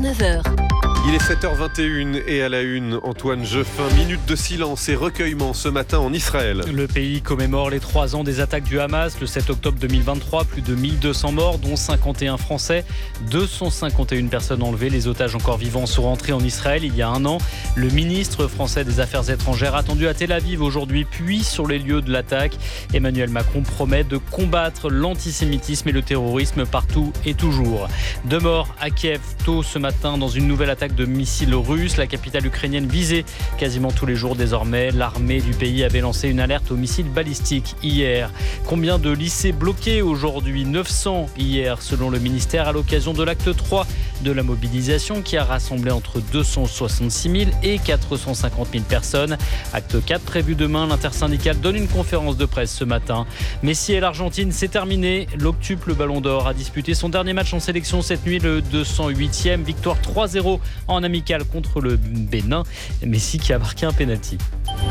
9h. Il est 7h21 et à la une, Antoine Jeffin, minute de silence et recueillement ce matin en Israël. Le pays commémore les 3 ans des attaques du Hamas. Le 7 octobre 2023, plus de 1200 morts, dont 51 Français, 251 personnes enlevées. Les otages encore vivants sont rentrés en Israël il y a un an. Le ministre français des Affaires étrangères attendu à Tel Aviv aujourd'hui, puis sur les lieux de l'attaque. Emmanuel Macron promet de combattre l'antisémitisme et le terrorisme partout et toujours. 2 morts à Kiev tôt ce matin dans une nouvelle attaque de missiles russes. La capitale ukrainienne visée quasiment tous les jours désormais. L'armée du pays avait lancé une alerte aux missiles balistiques hier. Combien de lycées bloqués aujourd'hui ? 900 hier selon le ministère à l'occasion de l'acte 3 de la mobilisation qui a rassemblé entre 266 000 et 450 000 personnes. Acte 4 prévu demain. L'intersyndicale donne une conférence de presse ce matin. Messi et l'Argentine, c'est terminé. L'octuple Ballon d'Or a disputé son dernier match en sélection cette nuit, le 208e. Victoire 3-0 en amical contre le Bénin. Messi qui a marqué un pénalty.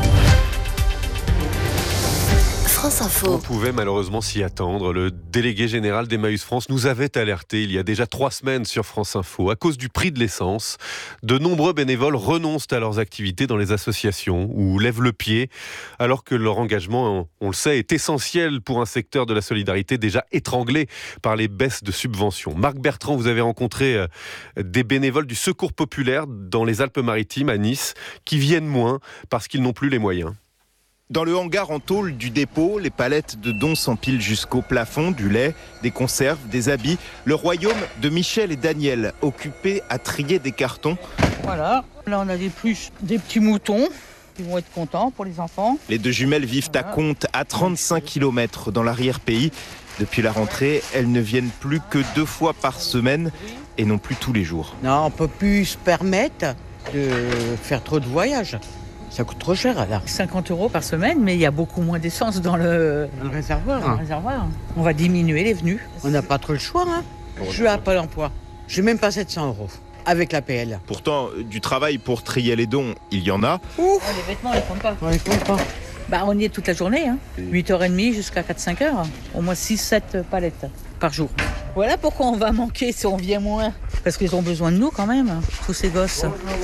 France Info. On pouvait malheureusement s'y attendre. Le délégué général d'Emmaüs France nous avait alerté il y a déjà 3 semaines sur France Info. À cause du prix de l'essence, de nombreux bénévoles renoncent à leurs activités dans les associations ou lèvent le pied, alors que leur engagement, on le sait, est essentiel pour un secteur de la solidarité déjà étranglé par les baisses de subventions. Marc Bertrand, vous avez rencontré des bénévoles du Secours populaire dans les Alpes-Maritimes, à Nice, qui viennent moins parce qu'ils n'ont plus les moyens. Dans le hangar en tôle du dépôt, les palettes de dons s'empilent jusqu'au plafond, du lait, des conserves, des habits. Le royaume de Michel et Daniel, occupés à trier des cartons. Voilà, là on a des petits moutons. Ils vont être contents pour les enfants. Les 2 jumelles vivent à Comte, à 35 km dans l'arrière-pays. Depuis la rentrée, elles ne viennent plus que 2 fois par semaine et non plus tous les jours. Non, on ne peut plus se permettre de faire trop de voyages. Ça coûte trop cher là. 50 € par semaine, mais il y a beaucoup moins d'essence dans le réservoir. On va diminuer les venues. On n'a pas trop le choix. Je suis à Pôle emploi. Je n'ai même pas 700 € avec l'APL. Pourtant, du travail pour trier les dons, il y en a. Les vêtements, on les compte pas. On y est toute la journée. 8h30 jusqu'à 4-5h. Au moins 6-7 palettes par jour. Voilà pourquoi on va manquer si on vient moins. Parce qu'ils ont besoin de nous quand même, tous ces gosses.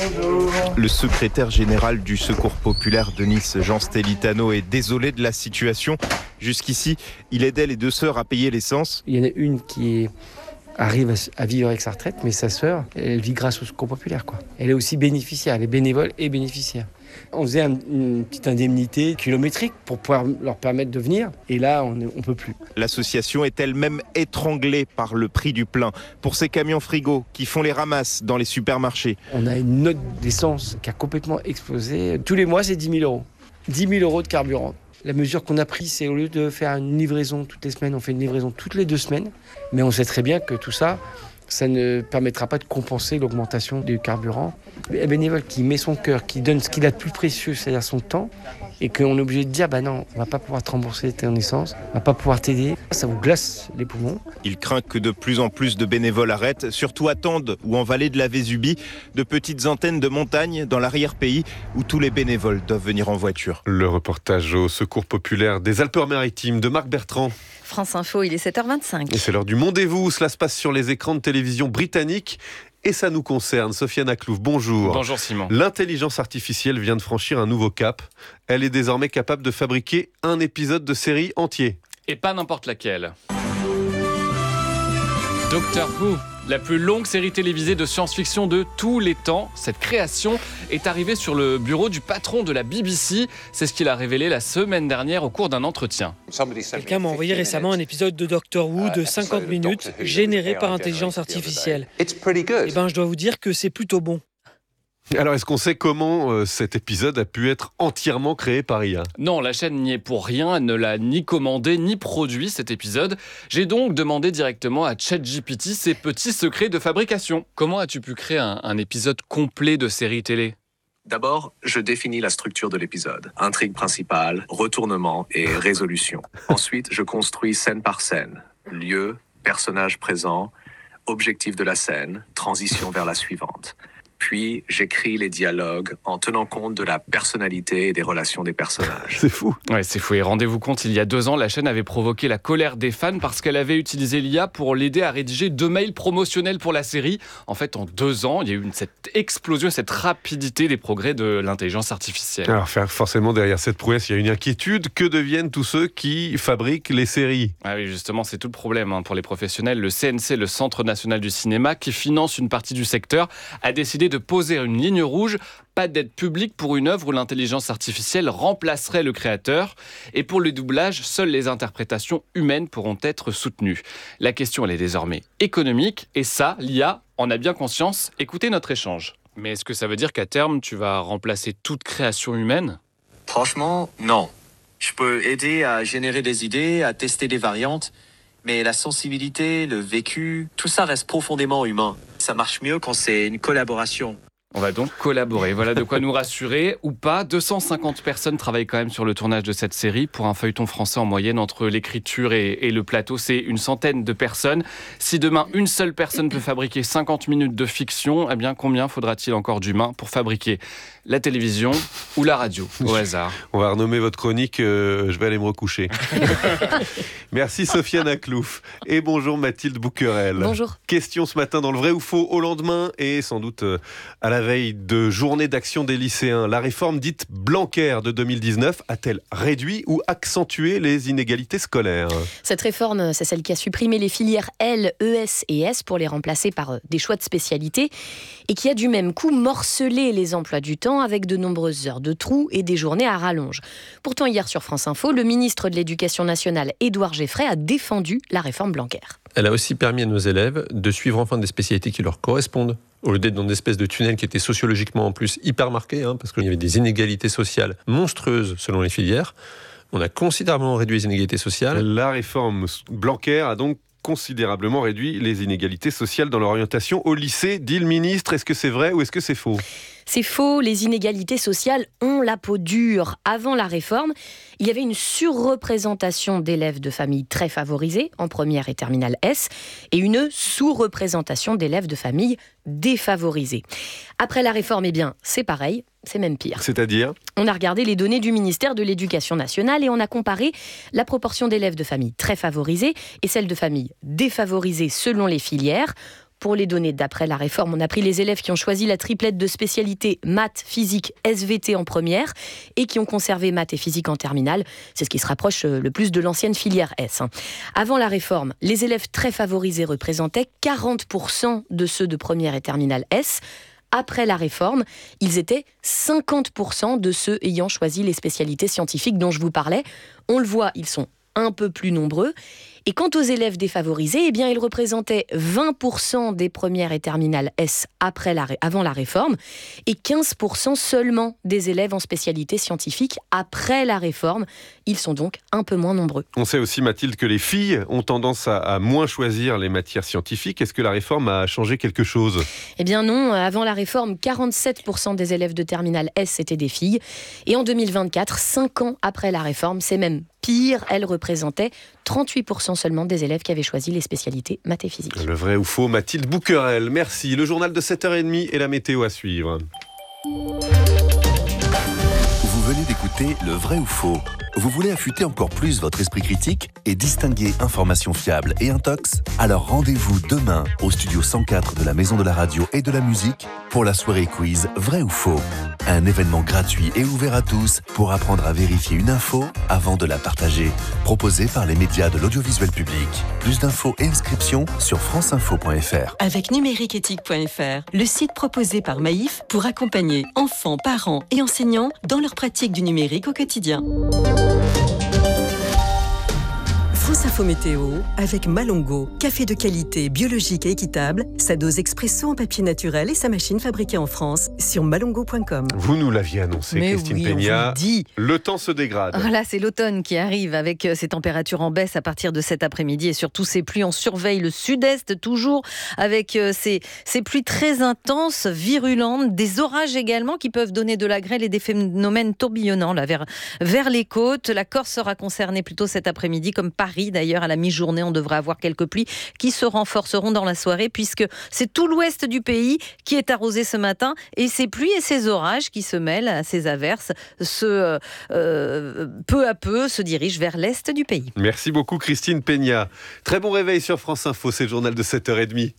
Le secrétaire général du Secours populaire de Nice, Jean Stellitano, est désolé de la situation. Jusqu'ici, il aidait les 2 sœurs à payer l'essence. Il y en a une qui arrive à vivre avec sa retraite, mais sa sœur, elle vit grâce au Secours populaire, quoi. Elle est aussi bénéficiaire, elle est bénévole et bénéficiaire. On faisait une petite indemnité kilométrique pour pouvoir leur permettre de venir. Et là, on ne peut plus. L'association est elle-même étranglée par le prix du plein. Pour ces camions frigo qui font les ramasses dans les supermarchés. On a une note d'essence qui a complètement explosé. Tous les mois, c'est 10 000 €. 10 000 € de carburant. La mesure qu'on a prise, c'est au lieu de faire une livraison toutes les semaines, on fait une livraison toutes les 2 semaines. Mais on sait très bien que tout ça, ça ne permettra pas de compenser l'augmentation du carburant. Un bénévole qui met son cœur, qui donne ce qu'il a de plus précieux, c'est-à-dire son temps, et qu'on est obligé de dire non, on ne va pas pouvoir te rembourser ton essence, on ne va pas pouvoir t'aider, ça vous glace les poumons. Il craint que de plus en plus de bénévoles arrêtent, surtout à Tende ou en vallée de la Vésubie, de petites antennes de montagne dans l'arrière-pays où tous les bénévoles doivent venir en voiture. Le reportage au Secours populaire des Alpes-Maritimes de Marc Bertrand. France Info, il est 7h25. Et c'est l'heure du Mondez-vous. Cela se passe sur les écrans de télévision britanniques. Et ça nous concerne. Sofiane Aklouf, bonjour. Bonjour Simon. L'intelligence artificielle vient de franchir un nouveau cap. Elle est désormais capable de fabriquer un épisode de série entier. Et pas n'importe laquelle. Doctor Who, la plus longue série télévisée de science-fiction de tous les temps. Cette création est arrivée sur le bureau du patron de la BBC. C'est ce qu'il a révélé la semaine dernière au cours d'un entretien. Quelqu'un m'a envoyé récemment un épisode de Doctor Who de 50 minutes généré par intelligence artificielle. Je dois vous dire que c'est plutôt bon. Alors, est-ce qu'on sait comment cet épisode a pu être entièrement créé par IA ? Non, la chaîne n'y est pour rien. Elle ne l'a ni commandé, ni produit cet épisode. J'ai donc demandé directement à ChatGPT ses petits secrets de fabrication. Comment as-tu pu créer un épisode complet de série télé ? D'abord, je définis la structure de l'épisode. Intrigue principale, retournement et résolution. Ensuite, je construis scène par scène. Lieu, personnage présent, objectif de la scène, transition vers la suivante. puis j'écris les dialogues en tenant compte de la personnalité et des relations des personnages. C'est fou. Ouais, c'est fou. Et rendez-vous compte, il y a 2 ans, la chaîne avait provoqué la colère des fans parce qu'elle avait utilisé l'IA pour l'aider à rédiger 2 mails promotionnels pour la série. En fait, en 2 ans, il y a eu cette explosion, cette rapidité des progrès de l'intelligence artificielle. Alors forcément, derrière cette prouesse, il y a une inquiétude. Que deviennent tous ceux qui fabriquent les séries ? Ah oui, justement, c'est tout le problème pour les professionnels. Le CNC, le Centre national du cinéma, qui finance une partie du secteur, a décidé de poser une ligne rouge. Pas d'aide publique pour une œuvre où l'intelligence artificielle remplacerait le créateur. Et pour le doublage, seules les interprétations humaines pourront être soutenues. La question, elle est désormais économique. Et ça, l'IA en a bien conscience. Écoutez notre échange. Mais est-ce que ça veut dire qu'à terme, tu vas remplacer toute création humaine ? Franchement, non. Je peux aider à générer des idées, à tester des variantes, mais la sensibilité, le vécu, tout ça reste profondément humain. Ça marche mieux quand c'est une collaboration. On va donc collaborer. Voilà de quoi nous rassurer ou pas. 250 personnes travaillent quand même sur le tournage de cette série. Pour un feuilleton français, en moyenne, entre l'écriture et le plateau, c'est une centaine de personnes. Si demain, une seule personne peut fabriquer 50 minutes de fiction, eh bien, combien faudra-t-il encore d'humains pour fabriquer la télévision ou la radio, au hasard? On va renommer votre chronique je vais aller me recoucher. Merci Sofiane Aklouf. Et bonjour Mathilde Bouquerel. Bonjour. Question ce matin dans le vrai ou faux au lendemain et sans doute à la veille de journée d'action des lycéens. La réforme dite Blanquer de 2019 a-t-elle réduit ou accentué les inégalités scolaires? Cette réforme, c'est celle qui a supprimé les filières L, ES et S pour les remplacer par des choix de spécialité et qui a du même coup morcelé les emplois du temps avec de nombreuses heures de trous et des journées à rallonge. Pourtant, hier sur France Info, le ministre de l'Éducation nationale, Édouard Geffray, a défendu la réforme Blanquer. Elle a aussi permis à nos élèves de suivre enfin des spécialités qui leur correspondent, au lieu d'être dans des espèces de tunnels qui étaient sociologiquement en plus hyper marqués, parce qu'il y avait des inégalités sociales monstrueuses selon les filières. On a considérablement réduit les inégalités sociales. La réforme Blanquer a donc considérablement réduit les inégalités sociales dans l'orientation au lycée, dit le ministre. Est-ce que c'est vrai ou est-ce que c'est faux ? C'est faux, les inégalités sociales ont la peau dure. Avant la réforme, il y avait une surreprésentation d'élèves de familles très favorisées, en première et terminale S, et une sous-représentation d'élèves de familles défavorisées. Après la réforme, c'est pareil, c'est même pire. C'est-à-dire ? On a regardé les données du ministère de l'Éducation nationale et on a comparé la proportion d'élèves de familles très favorisées et celle de familles défavorisées selon les filières. Pour les données d'après la réforme, on a pris les élèves qui ont choisi la triplette de spécialités maths, physique, SVT en première et qui ont conservé maths et physique en terminale. C'est ce qui se rapproche le plus de l'ancienne filière S. Avant la réforme, les élèves très favorisés représentaient 40% de ceux de première et terminale S. Après la réforme, ils étaient 50% de ceux ayant choisi les spécialités scientifiques dont je vous parlais. On le voit, ils sont un peu plus nombreux. Et quant aux élèves défavorisés, ils représentaient 20% des premières et terminales S avant la réforme et 15% seulement des élèves en spécialité scientifique après la réforme. Ils sont donc un peu moins nombreux. On sait aussi, Mathilde, que les filles ont tendance à moins choisir les matières scientifiques. Est-ce que la réforme a changé quelque chose ? Non. Avant la réforme, 47% des élèves de terminale S étaient des filles. Et en 2024, 5 ans après la réforme, c'est même pire. Elles représentaient 38% seulement des élèves qui avaient choisi les spécialités maths et physique. Le vrai ou faux, Mathilde Bouquerel. Merci. Le journal de 7h30 et la météo à suivre. Vous venez d'écouter Le vrai ou faux. Vous voulez affûter encore plus votre esprit critique et distinguer information fiable et intox ? Alors rendez-vous demain au studio 104 de la Maison de la Radio et de la Musique pour la soirée quiz Vrai ou faux. Un événement gratuit et ouvert à tous pour apprendre à vérifier une info avant de la partager. Proposé par les médias de l'audiovisuel public. Plus d'infos et inscriptions sur franceinfo.fr. Avec numériqueéthique.fr, le site proposé par Maïf pour accompagner enfants, parents et enseignants dans leur pratique du numérique au quotidien. France Info Météo avec Malongo, café de qualité, biologique et équitable, sa dose expresso en papier naturel et sa machine fabriquée en France sur malongo.com. Vous nous l'aviez annoncé, Christine Peña. Le temps se dégrade. Voilà, c'est l'automne qui arrive avec ces températures en baisse à partir de cet après-midi et surtout ces pluies. On surveille le sud-est toujours avec ces pluies très intenses, virulentes, des orages également qui peuvent donner de la grêle et des phénomènes tourbillonnants là, vers les côtes. La Corse sera concernée plutôt cet après-midi comme Paris d'ailleurs à la mi-journée. On devrait avoir quelques pluies qui se renforceront dans la soirée puisque c'est tout l'ouest du pays qui est arrosé ce matin et ces pluies et ces orages qui se mêlent à ces averses peu à peu se dirigent vers l'est du pays. Merci beaucoup Christine Peña. Très bon réveil sur France Info, c'est le journal de 7h30.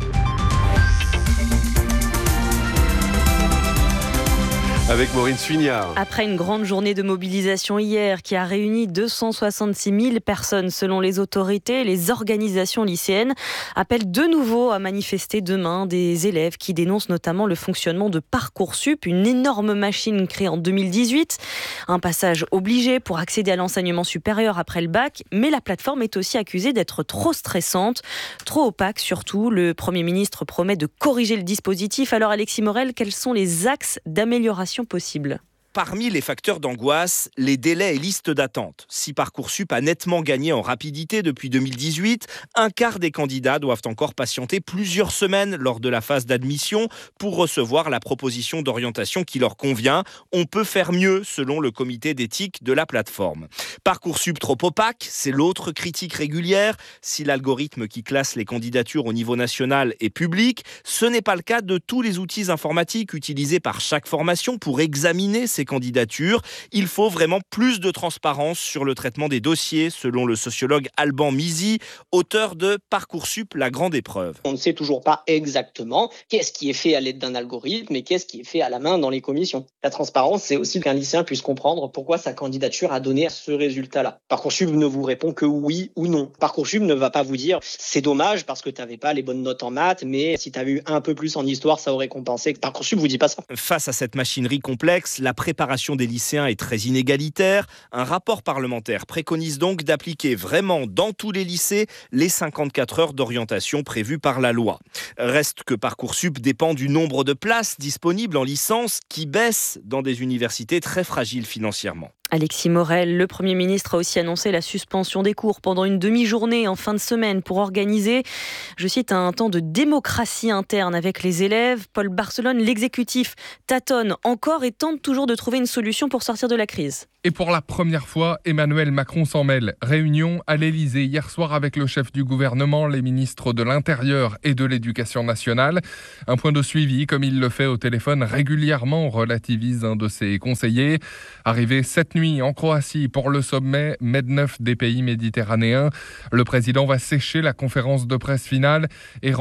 Avec Maureen Suignard. Après une grande journée de mobilisation hier qui a réuni 266 000 personnes selon les autorités, les organisations lycéennes appellent de nouveau à manifester demain des élèves qui dénoncent notamment le fonctionnement de Parcoursup, une énorme machine créée en 2018. Un passage obligé pour accéder à l'enseignement supérieur après le bac, mais la plateforme est aussi accusée d'être trop stressante, trop opaque surtout. Le Premier ministre promet de corriger le dispositif. Alors Alexis Morel, quels sont les axes d'amélioration possible ? Parmi les facteurs d'angoisse, les délais et listes d'attente. Si Parcoursup a nettement gagné en rapidité depuis 2018, un quart des candidats doivent encore patienter plusieurs semaines lors de la phase d'admission pour recevoir la proposition d'orientation qui leur convient. On peut faire mieux selon le comité d'éthique de la plateforme. Parcoursup trop opaque, c'est l'autre critique régulière. Si l'algorithme qui classe les candidatures au niveau national est public, ce n'est pas le cas de tous les outils informatiques utilisés par chaque formation pour examiner ces candidatures. Il faut vraiment plus de transparence sur le traitement des dossiers, selon le sociologue Alban Mizy, auteur de Parcoursup, la grande épreuve. On ne sait toujours pas exactement qu'est-ce qui est fait à l'aide d'un algorithme et qu'est-ce qui est fait à la main dans les commissions. La transparence, c'est aussi qu'un lycéen puisse comprendre pourquoi sa candidature a donné ce résultat-là. Parcoursup ne vous répond que oui ou non. Parcoursup ne va pas vous dire c'est dommage parce que tu n'avais pas les bonnes notes en maths, mais si tu avais eu un peu plus en histoire, ça aurait compensé. Parcoursup vous dit pas ça. Face à cette machinerie complexe, la préparation des lycéens est très inégalitaire. Un rapport parlementaire préconise donc d'appliquer vraiment dans tous les lycées les 54 heures d'orientation prévues par la loi. Reste que Parcoursup dépend du nombre de places disponibles en licence qui baisse dans des universités très fragiles financièrement. Alexis Morel, le Premier ministre a aussi annoncé la suspension des cours pendant une demi-journée en fin de semaine pour organiser, je cite, un temps de démocratie interne avec les élèves. Paul Barcelone, l'exécutif, tâtonne encore et tente toujours de trouver une solution pour sortir de la crise. Et pour la première fois, Emmanuel Macron s'en mêle. Réunion à l'Elysée hier soir avec le chef du gouvernement, les ministres de l'Intérieur et de l'Éducation nationale. Un point de suivi, comme il le fait au téléphone régulièrement, relativise un de ses conseillers. Arrivé cette nuit en Croatie pour le sommet MED9 des pays méditerranéens, le président va sécher la conférence de presse finale et